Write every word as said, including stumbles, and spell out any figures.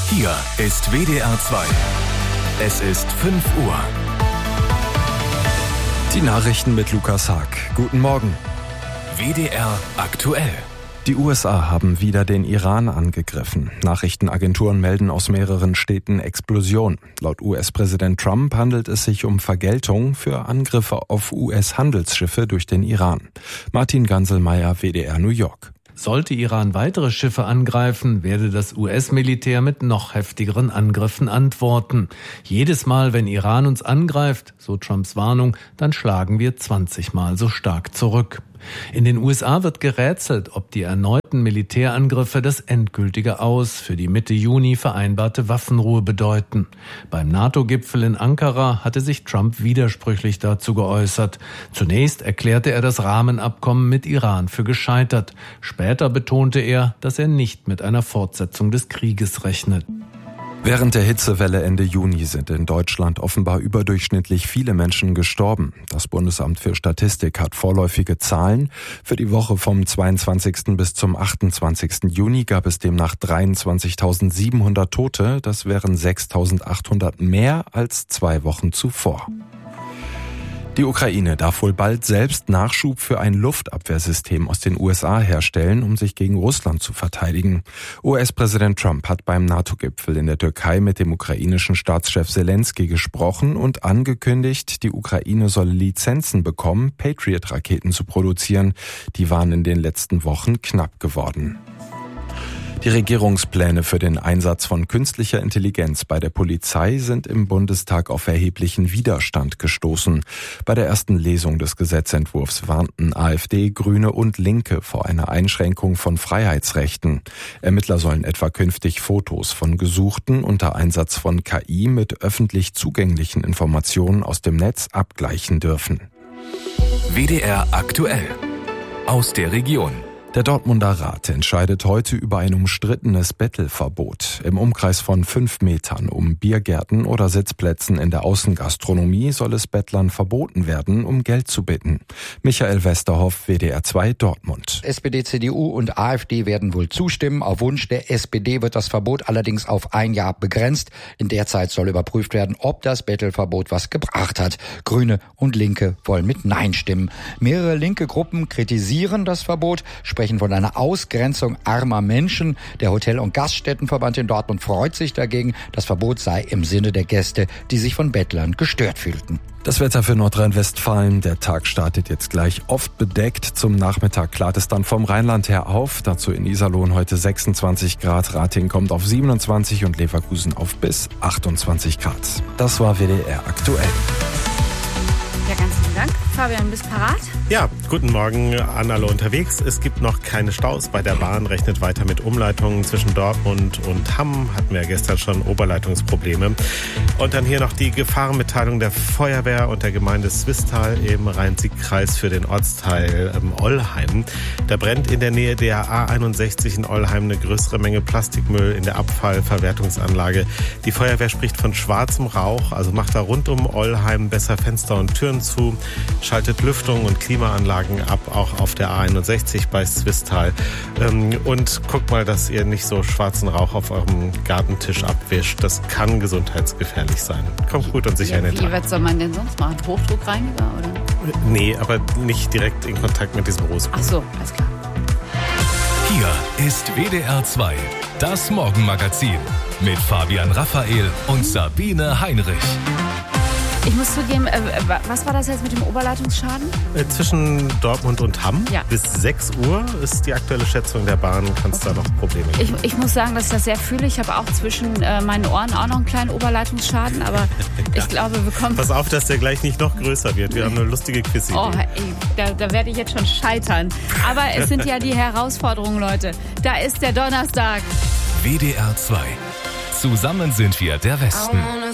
Hier ist W D R zwei. Es ist fünf Uhr. Die Nachrichten mit Lukas Haag. Guten Morgen. W D R aktuell. Die U S A haben wieder den Iran angegriffen. Nachrichtenagenturen melden aus mehreren Städten Explosionen. Laut U S-Präsident Trump handelt es sich um Vergeltung für Angriffe auf U S-Handelsschiffe durch den Iran. Martin Ganselmeier, W D R New York. Sollte Iran weitere Schiffe angreifen, werde das U S-Militär mit noch heftigeren Angriffen antworten. Jedes Mal, wenn Iran uns angreift, so Trumps Warnung, dann schlagen wir zwanzig Mal so stark zurück. In den U S A wird gerätselt, ob die erneuten Militärangriffe das endgültige Aus für die Mitte Juni vereinbarte Waffenruhe bedeuten. Beim NATO-Gipfel in Ankara hatte sich Trump widersprüchlich dazu geäußert. Zunächst erklärte er das Rahmenabkommen mit Iran für gescheitert. Später betonte er, dass er nicht mit einer Fortsetzung des Krieges rechnet. Während der Hitzewelle Ende Juni sind in Deutschland offenbar überdurchschnittlich viele Menschen gestorben. Das Bundesamt für Statistik hat vorläufige Zahlen. Für die Woche vom zweiundzwanzigsten bis zum achtundzwanzigsten Juni gab es demnach dreiundzwanzigtausendsiebenhundert Tote. Das wären sechstausendachthundert mehr als zwei Wochen zuvor. Die Ukraine darf wohl bald selbst Nachschub für ein Luftabwehrsystem aus den U S A herstellen, um sich gegen Russland zu verteidigen. U S-Präsident Trump hat beim NATO-Gipfel in der Türkei mit dem ukrainischen Staatschef Selensky gesprochen und angekündigt, die Ukraine solle Lizenzen bekommen, Patriot-Raketen zu produzieren. Die waren in den letzten Wochen knapp geworden. Die Regierungspläne für den Einsatz von künstlicher Intelligenz bei der Polizei sind im Bundestag auf erheblichen Widerstand gestoßen. Bei der ersten Lesung des Gesetzentwurfs warnten AfD, Grüne und Linke vor einer Einschränkung von Freiheitsrechten. Ermittler sollen etwa künftig Fotos von Gesuchten unter Einsatz von K I mit öffentlich zugänglichen Informationen aus dem Netz abgleichen dürfen. W D R aktuell. Aus der Region. Der Dortmunder Rat entscheidet heute über ein umstrittenes Bettelverbot. Im Umkreis von fünf Metern um Biergärten oder Sitzplätzen in der Außengastronomie soll es Bettlern verboten werden, um Geld zu bitten. Michael Westerhoff, W D R zwei Dortmund. S P D, C D U und AfD werden wohl zustimmen. Auf Wunsch der S P D wird das Verbot allerdings auf ein Jahr begrenzt. In der Zeit soll überprüft werden, ob das Bettelverbot was gebracht hat. Grüne und Linke wollen mit Nein stimmen. Mehrere linke Gruppen kritisieren das Verbot, sprechen von einer Ausgrenzung armer Menschen. Der Hotel- und Gaststättenverband in Dortmund freut sich dagegen. Das Verbot sei im Sinne der Gäste, die sich von Bettlern gestört fühlten. Das Wetter für Nordrhein-Westfalen. Der Tag startet jetzt gleich oft bedeckt. Zum Nachmittag klart es dann vom Rheinland her auf. Dazu in Iserlohn heute sechsundzwanzig Grad. Ratingen kommt auf siebenundzwanzig und Leverkusen auf bis achtundzwanzig Grad. Das war W D R aktuell. Ja, ganz vielen Dank. Fabian, bist parat? Ja, guten Morgen an alle unterwegs. Es gibt noch keine Staus bei der Bahn, rechnet weiter mit Umleitungen zwischen Dortmund und Hamm. Hatten wir ja gestern schon Oberleitungsprobleme. Und dann hier noch die Gefahrenmitteilung der Feuerwehr und der Gemeinde Swisttal im Rhein-Sieg-Kreis für den Ortsteil ähm, Ollheim. Da brennt in der Nähe der A einundsechzig in Ollheim eine größere Menge Plastikmüll in der Abfallverwertungsanlage. Die Feuerwehr spricht von schwarzem Rauch, also macht da rund um Ollheim besser Fenster und Türen zu, schaltet Lüftung und Klimaanlagen ab, auch auf der A einundsechzig bei Swisttal. Und guckt mal, dass ihr nicht so schwarzen Rauch auf eurem Gartentisch abwischt. Das kann gesundheitsgefährlich sein. Kommt gut und sicher ja, in den wie, Tag. Was soll man denn sonst machen? Hochdruckreiniger, oder? Nee, aber nicht direkt in Kontakt mit diesem Rohspuren. Ach so, alles klar. Hier ist W D R zwei, das Morgenmagazin mit Fabian Raphael und Sabine Heinrich. Ich muss zugeben, äh, was war das jetzt mit dem Oberleitungsschaden? Äh, zwischen Dortmund und Hamm ja. bis sechs Uhr ist die aktuelle Schätzung der Bahn. Kann es okay. da noch Probleme geben? Ich, ich muss sagen, dass ich das sehr fühle. Ich habe auch zwischen äh, meinen Ohren auch noch einen kleinen Oberleitungsschaden, aber ja. ich glaube, wir kommen... Pass auf, dass der gleich nicht noch größer wird. Wir haben eine lustige Quiz-Idee. Oh, ey, da, da werde ich jetzt schon scheitern. Aber es sind ja die Herausforderungen, Leute. Da ist der Donnerstag. W D R zwei. Zusammen sind wir der Westen.